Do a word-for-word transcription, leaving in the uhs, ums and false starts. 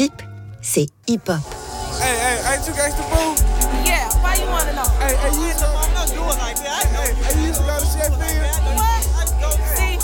Chip, c'est hip-hop. Hey, hey, ain't you gangsta boo? Yeah.